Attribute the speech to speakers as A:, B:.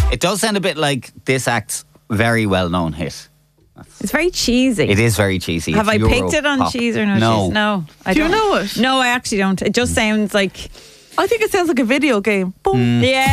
A: It does sound a bit like this act's very well-known hit.
B: It's very cheesy.
A: It is very cheesy.
B: Have
A: It's
B: I picked
A: Euro
B: it on
A: pop.
B: cheese or no?
A: No.
B: Cheese? No. I
C: Do you
B: don't
C: know it?
B: No, I actually don't. It just sounds like
C: I think it sounds like a video game. Boom.
B: yeah.